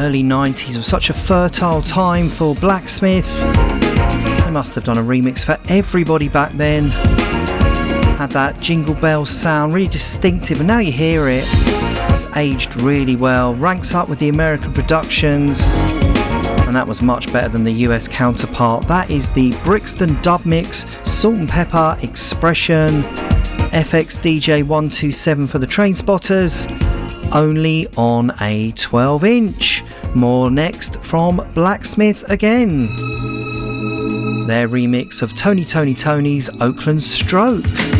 early 90s was such a fertile time for Blacksmith. They must have done a remix for everybody back then. Had that Jingle Bells sound, really distinctive, and now you hear it. It's aged really well, ranks up with the American productions, and that was much better than the US counterpart. That is the Brixton dub mix, Salt and Pepper, Expression, FX DJ 127 for the Train Spotters, only on a 12-inch. More next from Blacksmith again. Their remix of Tony's Oakland Stroke.